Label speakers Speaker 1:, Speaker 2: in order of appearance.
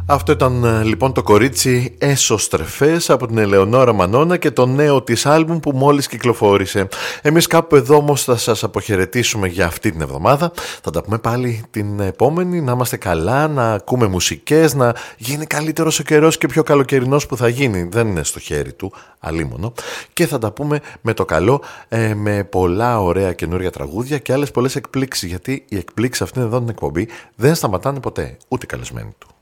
Speaker 1: Αυτό ήταν λοιπόν το κορίτσι Εσωστρεφές από την Ελεονόρα Μανώνα και το νέο της άλμπουμ που μόλις κυκλοφόρησε. Εμείς κάπου εδώ όμως θα σας αποχαιρετήσουμε για αυτή την εβδομάδα. Θα τα πούμε πάλι την επόμενη. Να είμαστε καλά, να ακούμε μουσικές, να γίνει καλύτερος ο καιρός και πιο καλοκαιρινός που θα γίνει. Δεν είναι στο χέρι του, αλίμονο. Και θα τα πούμε με το καλό, με πολλά ωραία καινούργια τραγούδια και άλλες πολλές εκπλήξεις. Γιατί οι εκπλήξεις αυτήν εδώ την εκπομπή δεν σταματάνε ποτέ, ούτε καλεσμένοι του.